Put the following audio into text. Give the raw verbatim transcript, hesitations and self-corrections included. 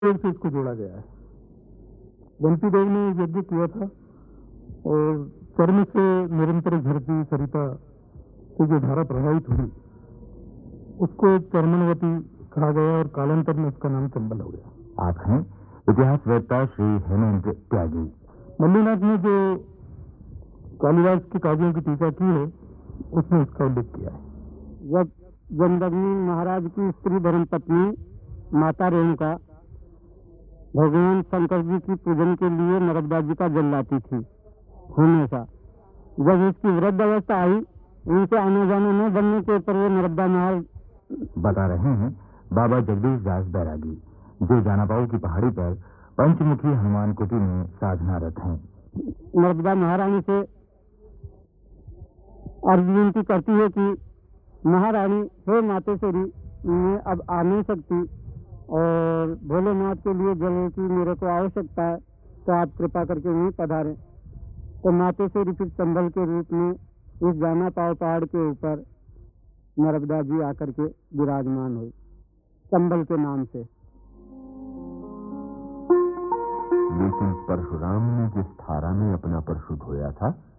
देव से इसको जोड़ा गया है। बंटी देव ने यज्ञ किया था और चर्म से निरंतर झरती सरिता से जो धारा प्रभावित हुई उसको चर्मनवती कहा गया और कालांतर में उसका नाम चंबल हो गया। आप हैं इतिहासवेत्ता श्री हेमंत त्यागी। मल्लीनाथ ने जो कालिदास की काव्यों की टीका की है उसमें इसका उल्लेख किया है। जब जमदग्नि महाराज की स्त्री धर्मपत्नी माता रेणुका भगवान शंकर जी की पूजन के लिए नर्मदा जी का जल लाती थी हमेशा, जब इसकी वृद्ध अवस्था आई इनसे आने जाने न बनने के ऊपर वो नर्मदा नहर बता रहे हैं बाबा जगदीश दास बैरागी, जो जानापाऊ की पहाड़ी पर पंचमुखी हनुमान कुटी में साधनारत हैं। नर्मदा महारानी से अर्जी विनती करती है कि महारानी हे मातेश्वरी, मैं अब आ नहीं सकती और भोलेनाथ के लिए जल की मेरे को आवश्यकता है, तो आप कृपा करके वहीं पधारें। तो मातेश्वरी फिर चंबल के रूप में इस जाना पाव पहाड़ के ऊपर नर्मदा जी आकर के विराजमान हुई चंबल के नाम से। लेकिन परशुराम ने जिस धारा में अपना परशु धोया था